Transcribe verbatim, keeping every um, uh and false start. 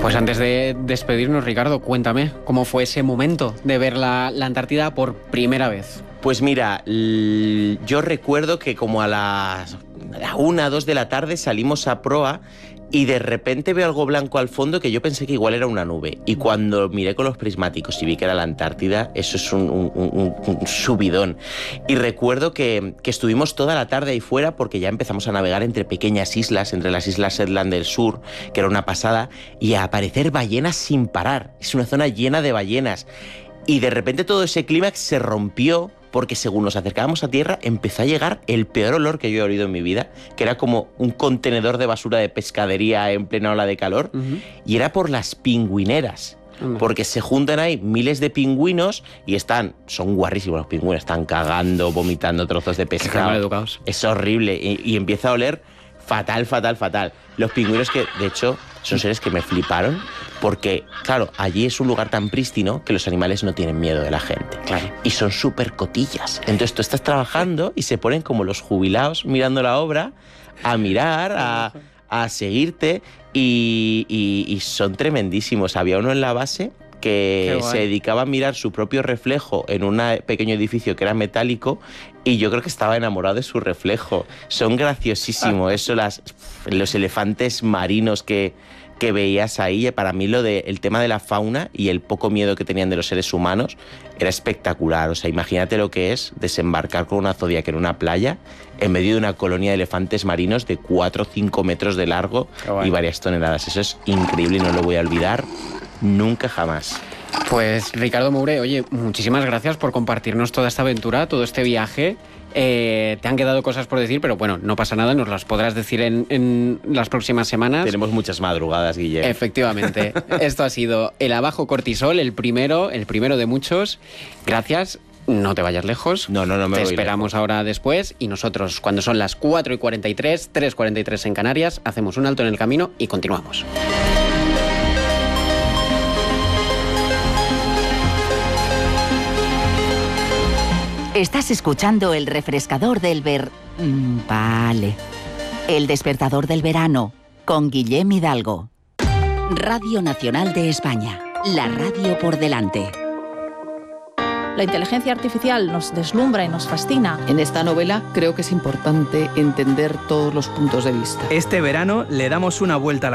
Pues antes de despedirnos, Ricardo, cuéntame, ¿cómo fue ese momento de ver la, la Antártida por primera vez? Pues mira, yo recuerdo que como a las a una, dos de la tarde salimos a proa y de repente veo algo blanco al fondo que yo pensé que igual era una nube. Y cuando miré con los prismáticos y vi que era la Antártida, eso es un, un, un, un subidón. Y recuerdo que, que estuvimos toda la tarde ahí fuera porque ya empezamos a navegar entre pequeñas islas, entre las islas Shetland del Sur, que era una pasada, y a aparecer ballenas sin parar. Es una zona llena de ballenas. Y de repente todo ese clímax se rompió porque según nos acercábamos a tierra empezó a llegar el peor olor que yo he olido en mi vida, que era como un contenedor de basura de pescadería en plena ola de calor, uh-huh. y era por las pingüineras. Uh-huh. Porque se juntan ahí miles de pingüinos y están, son guarrísimos los pingüinos, están cagando, vomitando trozos de pescado. Educados. Es horrible y, y empieza a oler fatal, fatal, fatal. Los pingüinos que, de hecho, son seres que me fliparon porque, claro, allí es un lugar tan prístino que los animales no tienen miedo de la gente. Claro. Y son súper cotillas. Entonces tú estás trabajando y se ponen como los jubilados mirando la obra, a mirar, a, a seguirte y, y, y son tremendísimos. Había uno en la base que se dedicaba a mirar su propio reflejo en un pequeño edificio que era metálico y yo creo que estaba enamorado de su reflejo. Son graciosísimos, eso, las, los elefantes marinos que, que veías ahí. Para mí lo de, el tema de la fauna y el poco miedo que tenían de los seres humanos era espectacular. O sea, imagínate lo que es desembarcar con una Zodiac en una playa en medio de una colonia de elefantes marinos de cuatro o cinco metros de largo y varias toneladas. Eso es increíble y no lo voy a olvidar nunca jamás. Pues Ricardo Moure, oye, muchísimas gracias por compartirnos toda esta aventura, todo este viaje. Eh, te han quedado cosas por decir, pero bueno, no pasa nada, nos las podrás decir en, en las próximas semanas. Tenemos muchas madrugadas, Guillermo. Efectivamente. Esto ha sido el Abajo Cortisol, el primero, el primero de muchos. Gracias. No te vayas lejos. No, no, no me Te voy esperamos lejos. Ahora después y nosotros, cuando son las cuatro y cuarenta y tres, tres y cuarenta y tres en Canarias, hacemos un alto en el camino y continuamos. Estás escuchando el refrescador del ver... Mm, vale. El despertador del verano, con Guillem Hidalgo. Radio Nacional de España. La radio por delante. La inteligencia artificial nos deslumbra y nos fascina. En esta novela creo que es importante entender todos los puntos de vista. Este verano le damos una vuelta a la